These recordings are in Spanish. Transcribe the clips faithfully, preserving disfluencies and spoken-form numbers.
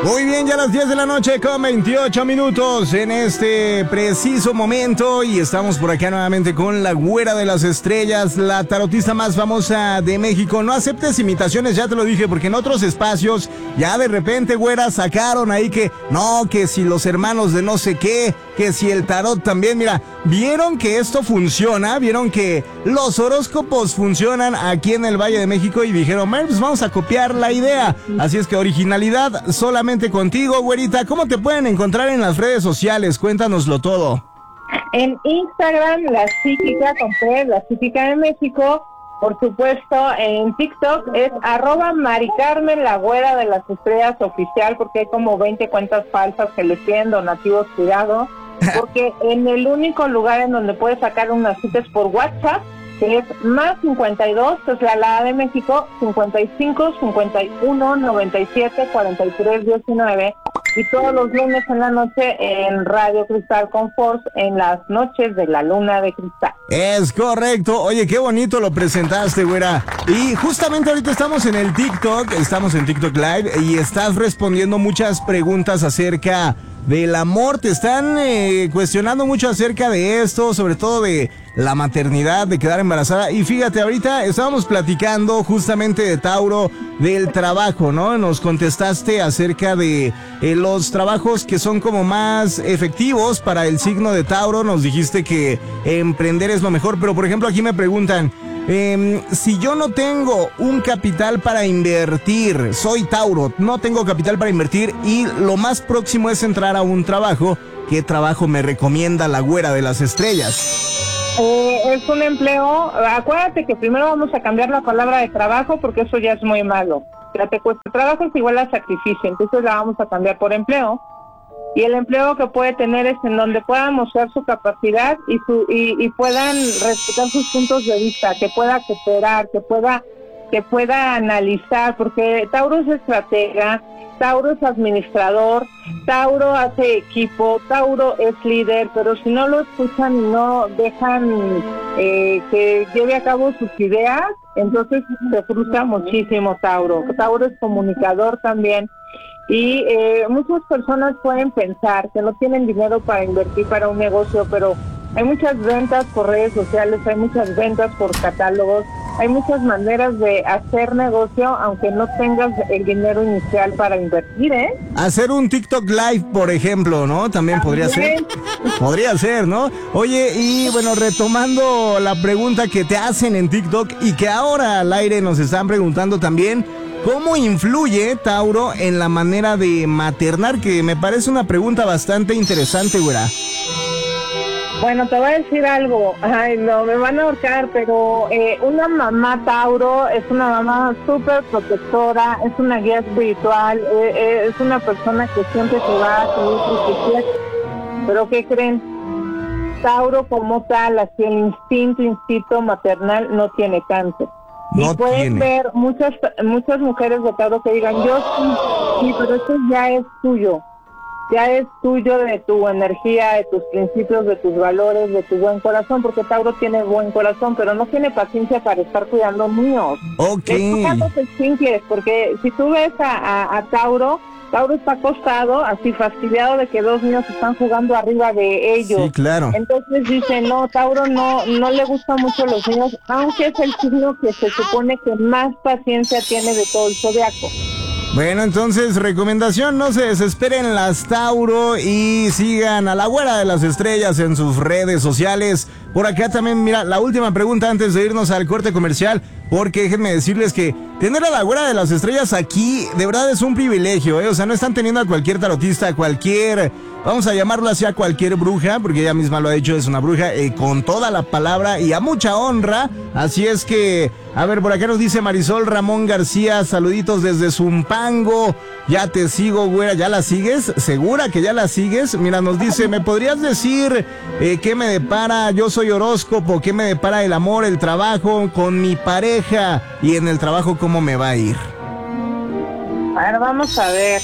Muy bien, ya a las diez de la noche con veintiocho minutos en este preciso momento y estamos por acá nuevamente con la güera de las estrellas, la tarotista más famosa de México. No aceptes imitaciones, ya te lo dije, porque en otros espacios ya de repente, güera, sacaron ahí que no, que si los hermanos de no sé qué, que si el tarot también. Mira, vieron que esto funciona, vieron que los horóscopos funcionan aquí en el Valle de México y dijeron, bueno, pues vamos a copiar la idea. Así es que originalidad solamente contigo, güerita. ¿Cómo te pueden encontrar en las redes sociales? Cuéntanoslo todo. En Instagram, La Psíquica, con P, La Psíquica de México. Por supuesto, en TikTok es arroba Mari Carmen, la güera de las estrellas oficial, porque hay como veinte cuentas falsas que les piden donativos, cuidado. Porque en el único lugar en donde puedes sacar unas citas por WhatsApp, que es más cincuenta y dos, que es la la de México, cincuenta y cinco, cincuenta y uno, noventa y siete, cuarenta y tres, diecinueve, y todos los lunes en la noche en Radio Cristal con Force, en las noches de la luna de cristal. Es correcto. Oye, qué bonito lo presentaste, güera. Y justamente ahorita estamos en el TikTok, estamos en TikTok Live y estás respondiendo muchas preguntas acerca del amor. Te están eh, cuestionando mucho acerca de esto, sobre todo de la maternidad, de quedar embarazada. Y fíjate, ahorita estábamos platicando justamente de Tauro, del trabajo, ¿no? Nos contestaste acerca de eh, los trabajos que son como más efectivos para el signo de Tauro. Nos dijiste que emprender es lo mejor, pero por ejemplo aquí me preguntan, Eh, si yo no tengo un capital para invertir, soy Tauro, no tengo capital para invertir y lo más próximo es entrar a un trabajo, ¿qué trabajo me recomienda la güera de las estrellas? Eh, es un empleo, acuérdate que primero vamos a cambiar la palabra de trabajo porque eso ya es muy malo. Ya te cuesta trabajo, es igual a sacrificio, entonces la vamos a cambiar por empleo. Y el empleo que puede tener es en donde puedan mostrar su capacidad y su y, y puedan respetar sus puntos de vista, que pueda cooperar, que pueda que pueda analizar, porque Tauro es estratega, Tauro es administrador, Tauro hace equipo, Tauro es líder, pero si no lo escuchan y no dejan eh, que lleve a cabo sus ideas, entonces se frustra muchísimo Tauro. Tauro es comunicador también. Y eh, muchas personas pueden pensar que no tienen dinero para invertir para un negocio, pero hay muchas ventas por redes sociales, hay muchas ventas por catálogos, hay muchas maneras de hacer negocio aunque no tengas el dinero inicial para invertir, ¿eh? Hacer un TikTok Live, por ejemplo, ¿no? También, ¿También? podría ser. Podría ser, ¿no? Oye, y bueno, retomando la pregunta que te hacen en TikTok y que ahora al aire nos están preguntando también, ¿cómo influye Tauro en la manera de maternar? Que me parece una pregunta bastante interesante, güera. Bueno, te voy a decir algo. Ay, no, me van a ahorcar, pero eh, una mamá Tauro es una mamá súper protectora, es una guía espiritual, eh, eh, es una persona que siempre se va a seguir protegiendo. Pero ¿qué creen? Tauro como tal, así el instinto, instinto maternal no tiene cáncer. No y pueden tiene. ver muchas muchas mujeres de Tauro que digan, yo sí, sí, pero eso ya es tuyo, ya es tuyo, de tu energía, de tus principios, de tus valores, de tu buen corazón, porque Tauro tiene buen corazón, pero no tiene paciencia para estar cuidando niños. Ok. Es porque si tú ves a, a, a Tauro, Tauro está acostado, así fastidiado de que dos niños están jugando arriba de ellos. Sí, claro. Entonces dice, no, Tauro no no le gustan mucho los niños, aunque es el signo que se supone que más paciencia tiene de todo el zodiaco. Bueno, entonces, recomendación, no se desesperen las Tauro y sigan a la güera de las estrellas en sus redes sociales. Por acá también, mira, la última pregunta antes de irnos al corte comercial, porque déjenme decirles que tener a la güera de las estrellas aquí, de verdad es un privilegio, ¿eh? O sea, no están teniendo a cualquier tarotista, a cualquier, vamos a llamarlo así, a cualquier bruja, porque ella misma lo ha dicho, es una bruja, eh, con toda la palabra y a mucha honra. Así es que, a ver, por acá nos dice Marisol Ramón García, saluditos desde Zumpango. Ya te sigo, güera, ¿ya la sigues? ¿Segura que ya la sigues? Mira, nos dice, ¿me podrías decir eh, qué me depara? Yo soy horóscopo, ¿qué me depara el amor, el trabajo con mi pareja? Y en el trabajo, ¿cómo me va a ir? A ver, vamos a ver.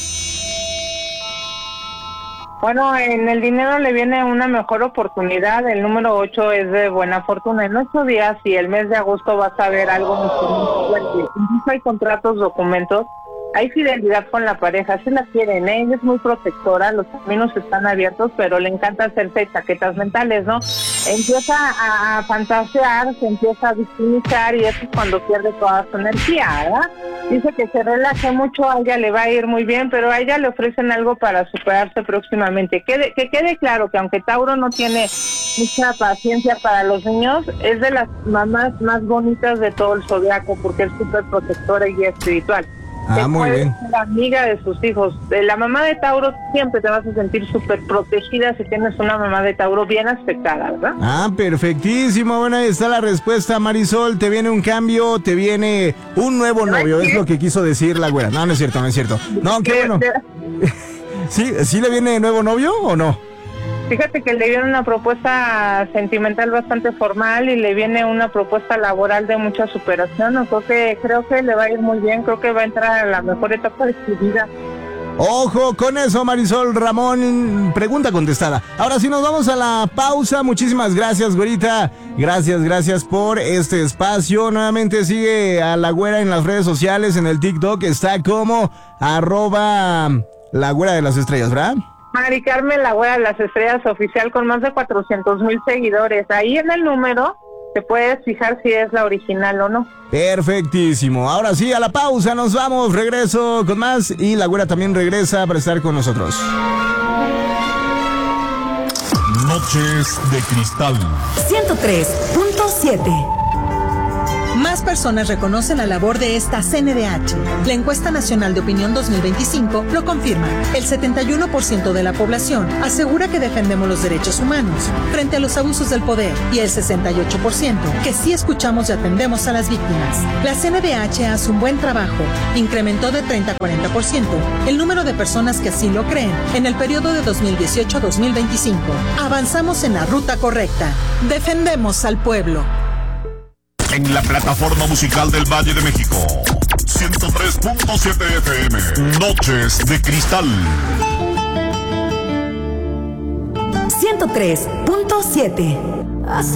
Bueno, en el dinero le viene una mejor oportunidad. El número ocho es de buena fortuna. En ocho días y el mes de agosto vas a ver algo muy fuerte. Incluso hay contratos, documentos hay fidelidad con la pareja, sí la quieren, ¿eh? Ella es muy protectora, los caminos están abiertos, pero le encanta hacerse chaquetas mentales, ¿no? Empieza a, a fantasear, se empieza a victimizar y eso es cuando pierde toda su energía, ¿verdad? Dice que se relaje mucho, a ella le va a ir muy bien, pero a ella le ofrecen algo para superarse próximamente. Quede, que quede claro que aunque Tauro no tiene mucha paciencia para los niños, es de las mamás más bonitas de todo el zodiaco porque es súper protectora y guía espiritual. Ah, muy bien. La amiga de sus hijos. De la mamá de Tauro siempre te vas a sentir súper protegida si tienes una mamá de Tauro bien aspectada, ¿verdad? Ah, perfectísimo. Bueno, ahí está la respuesta, Marisol. Te viene un cambio, te viene un nuevo novio. Es lo que quiso decir la güera. No, no es cierto, no es cierto. No, qué bueno. ¿Sí, sí le viene nuevo novio o no? Fíjate que le viene una propuesta sentimental bastante formal y le viene una propuesta laboral de mucha superación. ¿no? Creo que creo que le va a ir muy bien, creo que va a entrar a la mejor etapa de su vida. Ojo con eso, Marisol. Ramón, pregunta contestada. Ahora sí nos vamos a la pausa. Muchísimas gracias, güerita. Gracias, gracias por este espacio. Nuevamente sigue a la güera en las redes sociales, en el TikTok. Está como arroba la güera de las estrellas, ¿verdad? Mari Carmen, la güera de las estrellas oficial con más de cuatrocientos mil seguidores. Ahí en el número te puedes fijar si es la original o no. Perfectísimo. Ahora sí, a la pausa nos vamos. Regreso con más y la güera también regresa para estar con nosotros. Noches de Cristal. ciento tres punto siete. Más personas reconocen la labor de esta C N D H. La encuesta nacional de opinión dos mil veinticinco lo confirma. El setenta y uno por ciento de la población asegura que defendemos los derechos humanos frente a los abusos del poder y el sesenta y ocho por ciento que sí escuchamos y atendemos a las víctimas. La C N D H hace un buen trabajo. Incrementó de treinta a cuarenta por ciento el número de personas que así lo creen en el periodo de dos mil dieciocho a dos mil veinticinco. Avanzamos en la ruta correcta. Defendemos al pueblo. En la plataforma musical del Valle de México. ciento tres punto siete F M. Noches de Cristal. ciento tres punto siete.